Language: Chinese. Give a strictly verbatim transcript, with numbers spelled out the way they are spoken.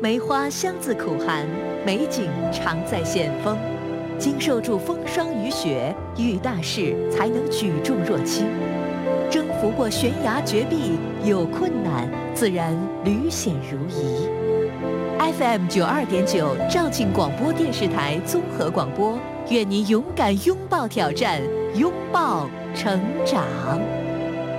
梅花香自苦寒，美景常在险峰。经受住风霜雨雪，遇大事才能举重若轻。征服过悬崖绝壁，有困难自然屡险如夷。F M 九二点九肇庆广播电视台综合广播，愿您勇敢拥抱挑战，拥抱成长。